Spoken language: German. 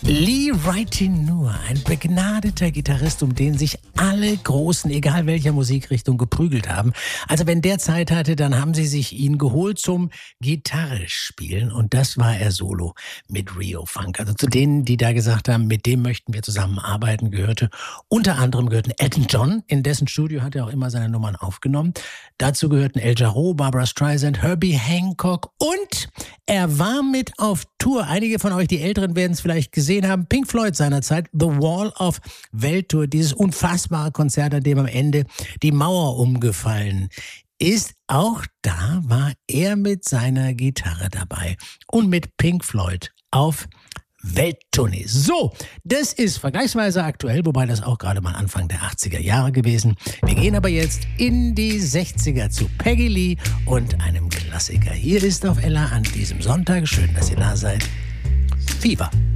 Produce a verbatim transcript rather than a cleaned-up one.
Lee Wright-Nur, ein begnadeter Gitarrist, um den sich alle Großen, egal welcher Musikrichtung, geprügelt haben. Also wenn der Zeit hatte, dann haben sie sich ihn geholt zum Gitarre spielen und das war er solo mit Rio Funk. Also zu denen, die da gesagt haben, mit dem möchten wir zusammenarbeiten, gehörte unter anderem gehörten Elton John, in dessen Studio hat er auch immer seine Nummern aufgenommen. Dazu gehörten El Jarreau, Barbra Streisand, Herbie Hancock und er war mit auf Tour. Einige von euch, die Älteren, werden es vielleicht gesehen haben. Pink Floyd seinerzeit, The Wall of Welttour, dieses unfassbare Konzert, an dem am Ende die Mauer umgefallen ist. Auch da war er mit seiner Gitarre dabei und mit Pink Floyd auf Welttournee. So, das ist vergleichsweise aktuell, wobei das auch gerade mal Anfang der achtziger Jahre gewesen. Wir gehen aber jetzt in die sechziger zu Peggy Lee und einem Klassiker. Hier ist auf Ella an diesem Sonntag, schön, dass ihr da seid, Fever.